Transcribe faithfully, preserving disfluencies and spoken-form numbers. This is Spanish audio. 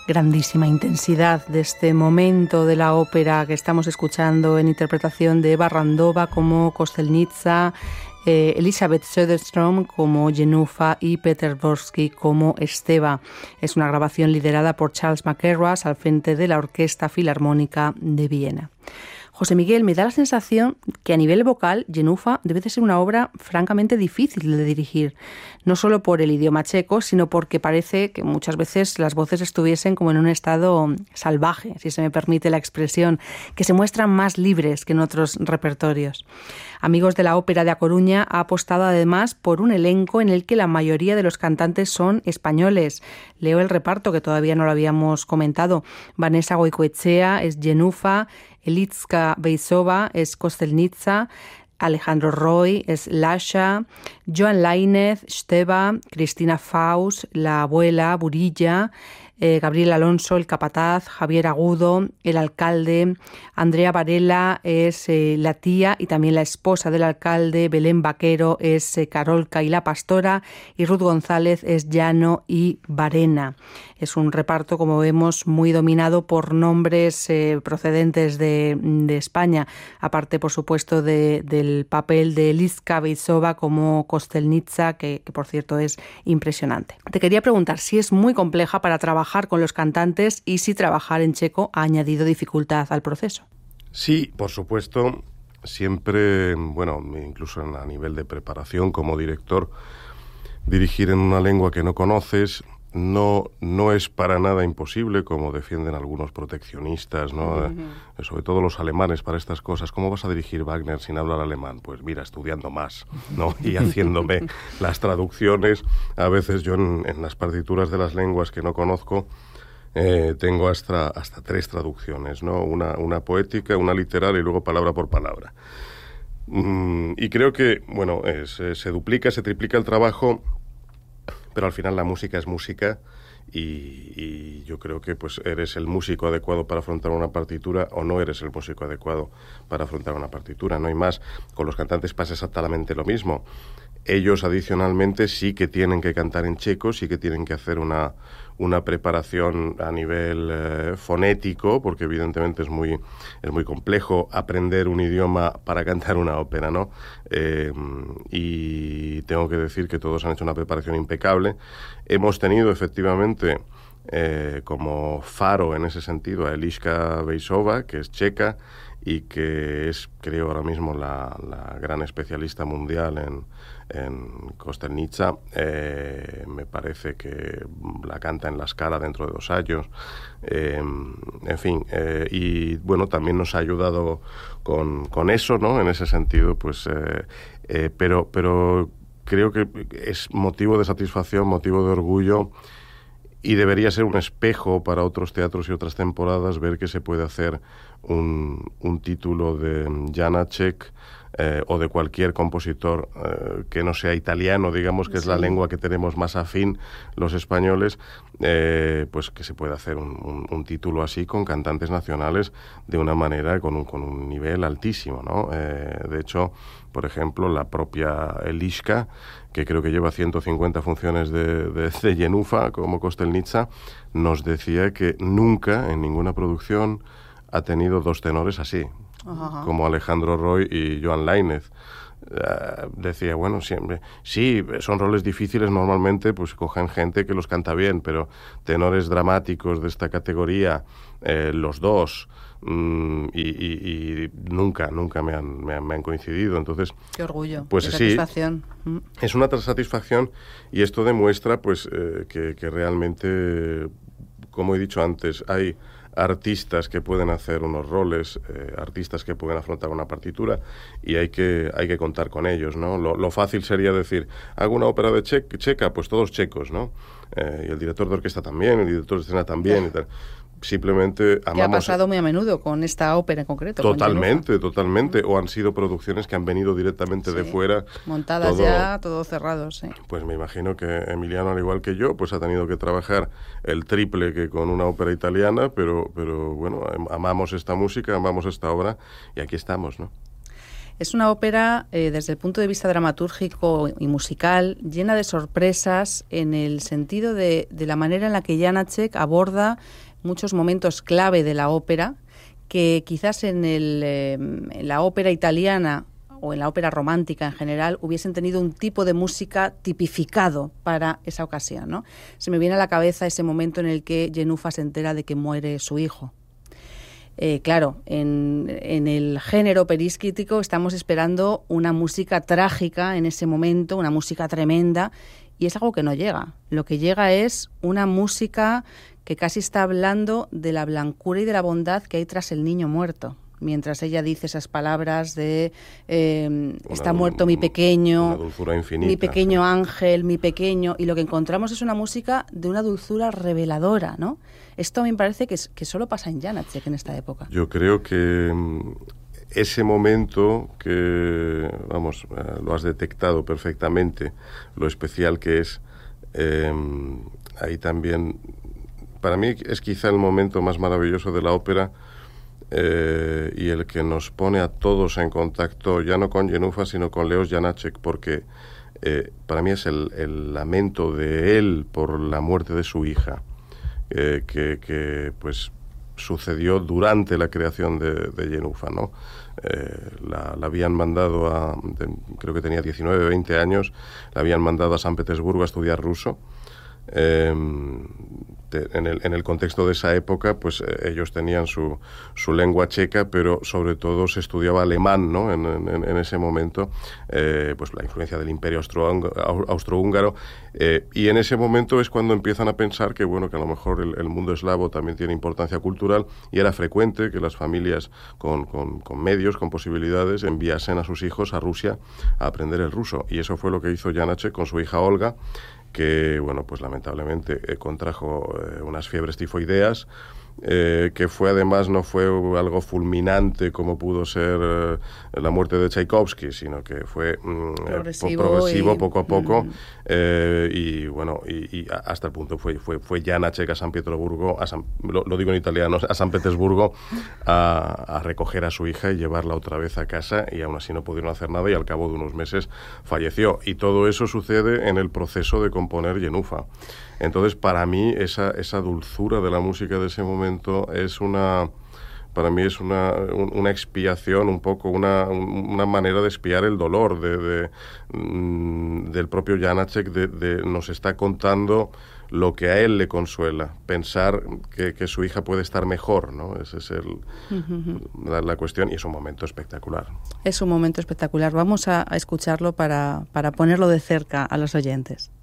grandísima intensidad de este momento de la ópera que estamos escuchando en interpretación de Eva Randova como Kostelnitsa, eh, Elisabeth Söderström como Jenufa y Peter Dvorsky como Esteva. Es una grabación liderada por Charles McElroy al frente de la Orquesta Filarmónica de Viena. José Miguel, me da la sensación que a nivel vocal, Jenufa debe de ser una obra francamente difícil de dirigir, no solo por el idioma checo, sino porque parece que muchas veces las voces estuviesen como en un estado salvaje, si se me permite la expresión, que se muestran más libres que en otros repertorios. Amigos de la Ópera de A Coruña ha apostado además por un elenco en el que la mayoría de los cantantes son españoles. Leo el reparto, que todavía no lo habíamos comentado. Vanessa Goicoechea es Jenufa, Elitska Beizova es Kostelnitsa, Alejandro Roy es Lasha, Joan Lainez, Steva, Cristina Faust, la abuela Burilla, eh, Gabriel Alonso, el capataz, Javier Agudo, el alcalde, Andrea Varela es eh, la tía y también la esposa del alcalde, Belén Vaquero es eh, Carolca y la pastora, y Ruth González es Llano y Varena. Es un reparto, como vemos, muy dominado por nombres eh, procedentes de, de España, aparte, por supuesto, de, del papel de Elitska Beizova como Kostelnitsa, que, que, por cierto, es impresionante. Te quería preguntar si es muy compleja para trabajar con los cantantes y si trabajar en checo ha añadido dificultad al proceso. Sí, por supuesto, siempre, bueno, incluso a nivel de preparación como director, dirigir en una lengua que no conoces no, no es para nada imposible, como defienden algunos proteccionistas, ¿no? Uh-huh. Sobre todo los alemanes para estas cosas. ¿Cómo vas a dirigir Wagner sin hablar alemán? Pues mira, estudiando más, ¿no? Y haciéndome las traducciones. A veces yo en, en las partituras de las lenguas que no conozco eh, tengo hasta, hasta tres traducciones, ¿no? Una, una poética, una literaria y luego palabra por palabra. Mm, y creo que, bueno, es, eh, se duplica, se triplica el trabajo, pero al final la música es música y, y yo creo que pues eres el músico adecuado para afrontar una partitura o no eres el músico adecuado para afrontar una partitura. No hay más. Con los cantantes pasa exactamente lo mismo. Ellos adicionalmente sí que tienen que cantar en checo, sí que tienen que hacer una, una preparación a nivel eh, fonético, porque evidentemente es muy, es muy complejo aprender un idioma para cantar una ópera, ¿no? Eh, y tengo que decir que todos han hecho una preparación impecable. Hemos tenido efectivamente eh, como faro en ese sentido a Elitska Beizova, que es checa y que es, creo, ahora mismo la, la gran especialista mundial en, en Kostelnitsa. Eh, me parece que la canta en La Scala dentro de dos años. Eh, en fin, eh, y bueno, también nos ha ayudado con, con eso, ¿no? En ese sentido, pues, eh, eh, pero, pero creo que es motivo de satisfacción, motivo de orgullo. Y debería ser un espejo para otros teatros y otras temporadas ver que se puede hacer un, un título de Janáček eh, o de cualquier compositor eh, que no sea italiano, digamos, que sí. Es la lengua que tenemos más afín los españoles, eh, pues que se puede hacer un, un, un título así con cantantes nacionales de una manera, con un, con un nivel altísimo, ¿no? Eh, de hecho, por ejemplo, la propia Elitska, que creo que lleva ciento cincuenta funciones de, de, de Jenufa como Kostelnitsa, nos decía que nunca en ninguna producción ha tenido dos tenores así, ajá, como Alejandro Roy y Joan Lainez. Uh, decía, bueno, siempre, sí, son roles difíciles, normalmente pues cogen gente que los canta bien, pero tenores dramáticos de esta categoría, eh, los dos, mm, y, y, y nunca, nunca me han, me, han, me han coincidido. Entonces, qué orgullo, pues qué sí, satisfacción. Es una satisfacción y esto demuestra pues eh, que, que realmente, como he dicho antes, hay artistas que pueden hacer unos roles, eh, artistas que pueden afrontar una partitura y hay que, hay que contar con ellos, ¿no? Lo, lo fácil sería decir, hago una ópera de che checa, pues todos checos, ¿no? Eh, y el director de orquesta también, el director de escena también y tal. Simplemente amamos... Que ha pasado muy a menudo con esta ópera en concreto. Totalmente, totalmente. O han sido producciones que han venido directamente sí, de fuera. Montadas todo, ya, todo cerrado, sí. Pues me imagino que Emiliano, al igual que yo, pues ha tenido que trabajar el triple que con una ópera italiana, pero, pero bueno, amamos esta música, amamos esta obra y aquí estamos, ¿no? Es una ópera, eh, desde el punto de vista dramatúrgico y musical, llena de sorpresas en el sentido de, de la manera en la que Janáček aborda muchos momentos clave de la ópera, que quizás en, el, eh, en la ópera italiana o en la ópera romántica en general hubiesen tenido un tipo de música tipificado para esa ocasión, ¿no? Se me viene a la cabeza ese momento en el que Jenůfa se entera de que muere su hijo. Eh, claro, en, en el género operístico estamos esperando una música trágica en ese momento, una música tremenda, y es algo que no llega. Lo que llega es una música que casi está hablando de la blancura y de la bondad que hay tras el niño muerto. Mientras ella dice esas palabras de eh, está muerto mi pequeño, una dulzura infinita, mi pequeño sí. ángel, mi pequeño, y lo que encontramos es una música de una dulzura reveladora, ¿no? Esto a mí me parece que, es, que solo pasa en Janáček en esta época. Yo creo que ese momento que, vamos, lo has detectado perfectamente, lo especial que es, eh, ahí también, para mí es quizá el momento más maravilloso de la ópera, eh, y el que nos pone a todos en contacto, ya no con Jenůfa, sino con Leos Janáček, porque eh, para mí es el, el lamento de él por la muerte de su hija, eh, que, que pues sucedió durante la creación de, de Jenůfa, ¿no? Eh, la, la habían mandado a, de, creo que tenía diecinueve, veinte años, la habían mandado a San Petersburgo a estudiar ruso. Eh, de, en, el, en el contexto de esa época, pues eh, ellos tenían su, su lengua checa, pero sobre todo se estudiaba alemán, ¿no? En, en, en ese momento, eh, pues la influencia del Imperio Austrohúngaro, eh, y en ese momento es cuando empiezan a pensar que, bueno, que a lo mejor el, el mundo eslavo también tiene importancia cultural, y era frecuente que las familias con, con, con medios, con posibilidades, enviasen a sus hijos a Rusia a aprender el ruso, y eso fue lo que hizo Janáček con su hija Olga, que, bueno, pues lamentablemente eh, contrajo eh, unas fiebres tifoideas, eh, que fue además, no fue algo fulminante como pudo ser eh, la muerte de Tchaikovsky, sino que fue mm, progresivo, progresivo y, poco a poco, mm. eh, y bueno, y, y hasta el punto fue, fue, fue Janáček a San Petersburgo, a San, lo, lo digo en italiano, a San Petersburgo, a, a recoger a su hija y llevarla otra vez a casa, y aún así no pudieron hacer nada, y al cabo de unos meses falleció. Y todo eso sucede en el proceso de componer Jenůfa. Entonces, para mí, esa, esa dulzura de la música de ese momento es una... Para mí es una, una expiación, un poco, una, una manera de expiar el dolor de, de, mm, del propio Janáček, de, de, nos está contando lo que a él le consuela, pensar que, que su hija puede estar mejor, ¿no? Esa es el, uh-huh. la, la cuestión, y es un momento espectacular. Es un momento espectacular. Vamos a, a escucharlo para, para ponerlo de cerca a los oyentes.